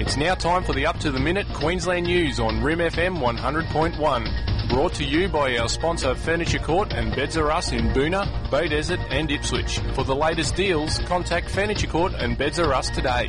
It's now time for the up-to-the-minute Queensland news on Rim FM 100.1. Brought to you by our sponsor Furniture Court and Beds R Us in Boonah, Bay Desert and Ipswich. For the latest deals, contact Furniture Court and Beds R Us today.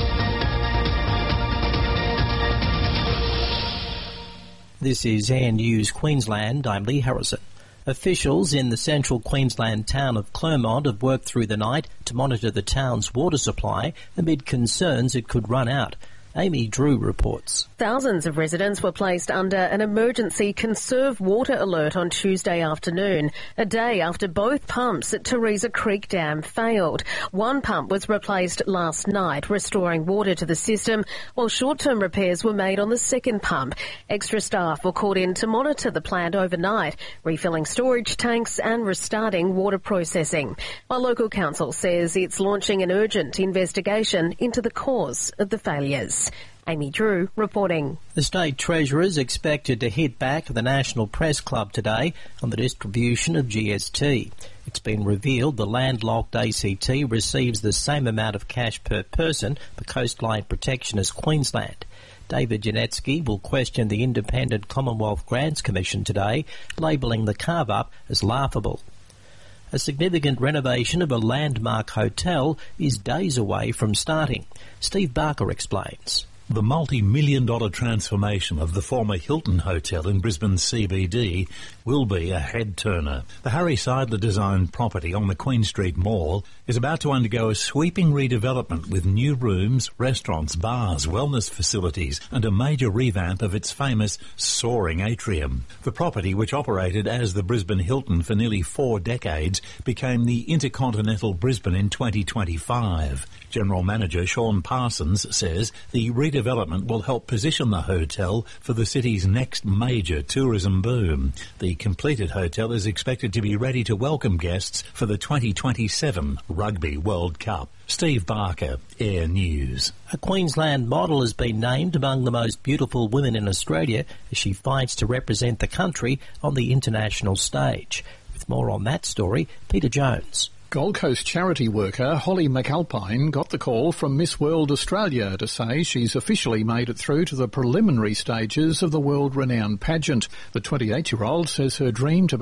This is Air News Queensland. I'm Lee Harrison. Officials in the central Queensland town of Clermont have worked through the night to monitor the town's water supply amid concerns it could run out. Amy Drew reports. Thousands of residents were placed under an emergency conserve water alert on Tuesday afternoon, a day after both pumps at Theresa Creek Dam failed. One pump was replaced last night, restoring water to the system, while short-term repairs were made on the second pump. Extra staff were called in to monitor the plant overnight, refilling storage tanks and restarting water processing. While local council says it's launching an urgent investigation into the cause of the failures. Amy Drew reporting. The State Treasurer is expected to hit back at the National Press Club today on the distribution of GST. It's been revealed the landlocked ACT receives the same amount of cash per person for coastline protection as Queensland. David Janetsky will question the independent Commonwealth Grants Commission today, labelling the carve-up as laughable. A significant renovation of a landmark hotel is days away from starting. Steve Barker explains. The multi-million-dollar transformation of the former Hilton Hotel in Brisbane CBD will be a head-turner. The Harry Seidler-designed property on the Queen Street Mall is about to undergo a sweeping redevelopment with new rooms, restaurants, bars, wellness facilities and a major revamp of its famous soaring atrium. The property, which operated as the Brisbane Hilton for nearly 4 decades, became the Intercontinental Brisbane in 2025. General Manager Sean Parsons says the redevelopment will help position the hotel for the city's next major tourism boom. The completed hotel is expected to be ready to welcome guests for the 2027 Rugby World Cup. Steve Barker, Air News. A Queensland model has been named among the most beautiful women in Australia as she fights to represent the country on the international stage. With more on that story, Peter Jones. Gold Coast charity worker Holly McAlpine got the call from Miss World Australia to say she's officially made it through to the preliminary stages of the world-renowned pageant. The 28-year-old says her dream to